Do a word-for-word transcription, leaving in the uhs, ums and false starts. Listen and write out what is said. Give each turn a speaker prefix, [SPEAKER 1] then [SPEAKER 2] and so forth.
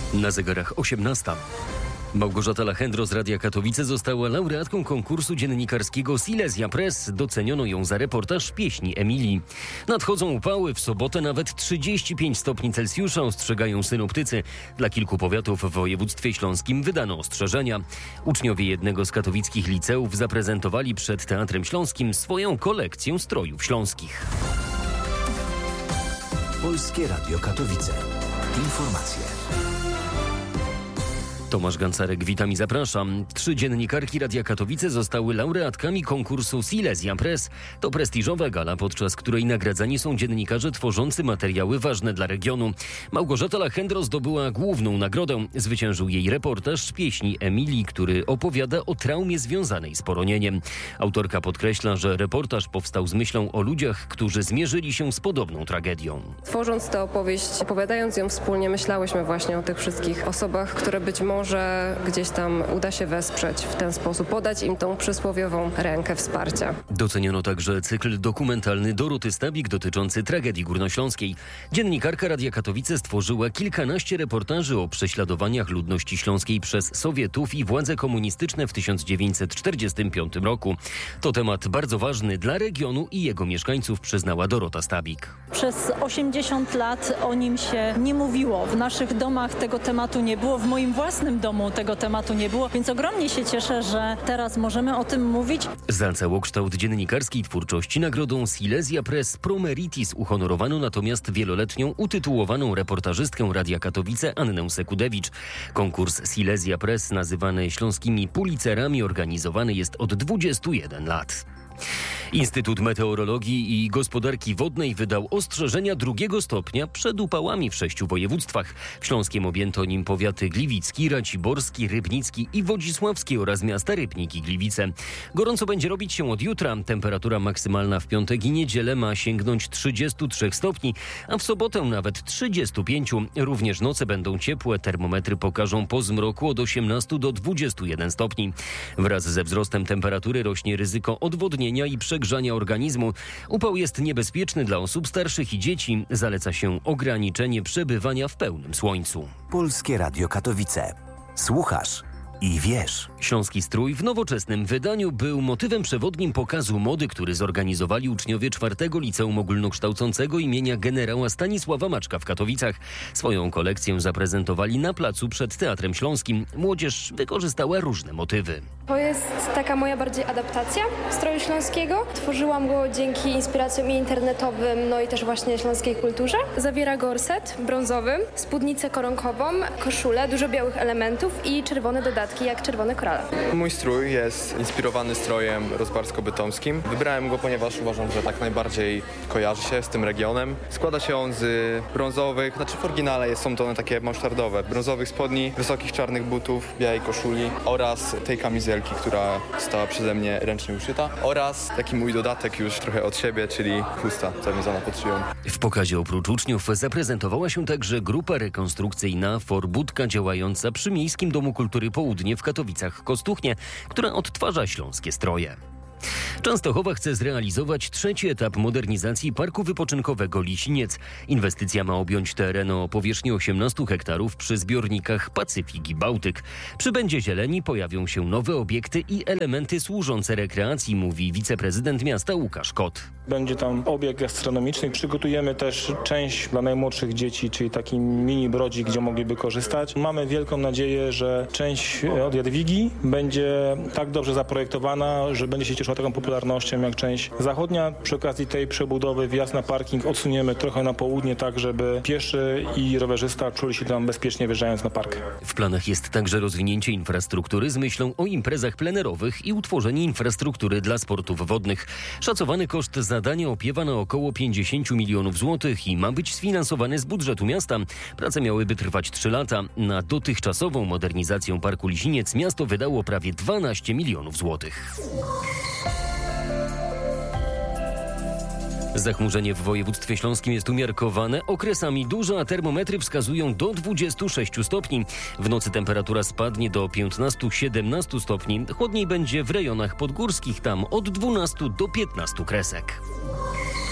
[SPEAKER 1] Na zegarach osiemnasta. Małgorzata Lachendro z Radia Katowice została laureatką konkursu dziennikarskiego Silesia Press. Doceniono ją za reportaż pieśni Emilii. Nadchodzą upały, w sobotę nawet trzydzieści pięć stopni Celsjusza, ostrzegają synoptycy. Dla kilku powiatów w województwie śląskim wydano ostrzeżenia. Uczniowie jednego z katowickich liceów zaprezentowali przed Teatrem Śląskim swoją kolekcję strojów śląskich.
[SPEAKER 2] Polskie Radio Katowice. Informacje.
[SPEAKER 1] Tomasz Gancarek, witam i zapraszam. Trzy dziennikarki Radia Katowice zostały laureatkami konkursu Silesia Press. To prestiżowa gala, podczas której nagradzani są dziennikarze tworzący materiały ważne dla regionu. Małgorzata Lachendro zdobyła główną nagrodę. Zwyciężył jej reportaż pieśni Emilii, który opowiada o traumie związanej z poronieniem. Autorka podkreśla, że reportaż powstał z myślą o ludziach, którzy zmierzyli się z podobną tragedią.
[SPEAKER 3] Tworząc tę opowieść, opowiadając ją wspólnie, myślałyśmy właśnie o tych wszystkich osobach, które być może Może gdzieś tam uda się wesprzeć w ten sposób, podać im tą przysłowiową rękę wsparcia.
[SPEAKER 1] Doceniono także cykl dokumentalny Doroty Stabik dotyczący tragedii górnośląskiej. Dziennikarka Radia Katowice stworzyła kilkanaście reportaży o prześladowaniach ludności śląskiej przez Sowietów i władze komunistyczne w tysiąc dziewięćset czterdziestym piątym roku. To temat bardzo ważny dla regionu i jego mieszkańców, przyznała Dorota Stabik.
[SPEAKER 4] Przez osiemdziesiąt lat o nim się nie mówiło. W naszych domach tego tematu nie było. W moim własnym domu tego tematu nie było, więc ogromnie się cieszę, że teraz możemy o tym mówić. Za
[SPEAKER 1] całokształt dziennikarskiej twórczości nagrodą Silesia Press Pro Meritis uhonorowano natomiast wieloletnią utytułowaną reportażystkę Radia Katowice Annę Sekudewicz. Konkurs Silesia Press, nazywany śląskimi Pulitzerami, organizowany jest od dwudziestu jeden lat. Instytut Meteorologii i Gospodarki Wodnej wydał ostrzeżenia drugiego stopnia przed upałami w sześciu województwach. W Śląskiem objęto nim powiaty gliwicki, raciborski, rybnicki i wodzisławski oraz miasta Rybnik i Gliwice. Gorąco będzie robić się od jutra. Temperatura maksymalna w piątek i niedzielę ma sięgnąć trzydziestu trzech stopni, a w sobotę nawet trzydziestu pięciu. Również noce będą ciepłe. Termometry pokażą po zmroku od osiemnastu do dwudziestu jeden stopni. Wraz ze wzrostem temperatury rośnie ryzyko odwodnienia i przegrzania organizmu. Upał jest niebezpieczny dla osób starszych i dzieci. Zaleca się ograniczenie przebywania w pełnym słońcu.
[SPEAKER 2] Polskie Radio Katowice. Słuchasz i wiesz.
[SPEAKER 1] Śląski strój w nowoczesnym wydaniu był motywem przewodnim pokazu mody, który zorganizowali uczniowie czwartego Liceum Ogólnokształcącego imienia generała Stanisława Maczka w Katowicach. Swoją kolekcję zaprezentowali na placu przed Teatrem Śląskim. Młodzież wykorzystała różne motywy.
[SPEAKER 5] To jest taka moja bardziej adaptacja stroju śląskiego. Tworzyłam go dzięki inspiracjom i internetowym, no i też właśnie śląskiej kulturze. Zawiera gorset brązowy, spódnicę koronkową, koszulę, dużo białych elementów i czerwone dodatki jak czerwone korale.
[SPEAKER 6] Mój strój jest inspirowany strojem rozbarsko-bytomskim. Wybrałem go, ponieważ uważam, że tak najbardziej kojarzy się z tym regionem. Składa się on z brązowych, znaczy w oryginale są to one takie masztardowe, brązowych spodni, wysokich czarnych butów, białej koszuli oraz tej kamizelki, która została przeze mnie ręcznie uszyta, oraz taki mój dodatek już trochę od siebie, czyli chusta zawiązana pod szyją.
[SPEAKER 1] W pokazie oprócz uczniów zaprezentowała się także grupa rekonstrukcyjna Forbudka, działająca przy Miejskim Domu Kultury Południe w Katowicach-Kostuchnie, która odtwarza śląskie stroje. Częstochowa chce zrealizować trzeci etap modernizacji parku wypoczynkowego Lisiniec. Inwestycja ma objąć teren o powierzchni osiemnastu hektarów przy zbiornikach Pacyfik i Bałtyk. Przybędzie zieleni, pojawią się nowe obiekty i elementy służące rekreacji, mówi wiceprezydent miasta Łukasz Kot.
[SPEAKER 7] Będzie tam obiekt gastronomiczny. Przygotujemy też część dla najmłodszych dzieci, czyli taki mini brodzik, gdzie mogliby korzystać. Mamy wielką nadzieję, że część od Jadwigi będzie tak dobrze zaprojektowana, że będzie się cieszyła taką popularnością jak część zachodnia. Przy okazji tej przebudowy wjazd na parking odsuniemy trochę na południe, tak żeby pieszy i rowerzysta czuli się tam bezpiecznie wjeżdżając na park.
[SPEAKER 1] W planach jest także rozwinięcie infrastruktury z myślą o imprezach plenerowych i utworzenie infrastruktury dla sportów wodnych. Szacowany koszt zadania opiewa na około pięćdziesiąt milionów złotych i ma być sfinansowany z budżetu miasta. Prace miałyby trwać trzy lata. Na dotychczasową modernizację parku Lisiniec miasto wydało prawie dwanaście milionów złotych. Zachmurzenie w województwie śląskim jest umiarkowane, okresami duże, a termometry wskazują do dwudziestu sześciu stopni. W nocy temperatura spadnie do piętnastu do siedemnastu stopni. Chłodniej będzie w rejonach podgórskich, tam od dwunastu do piętnastu kresek.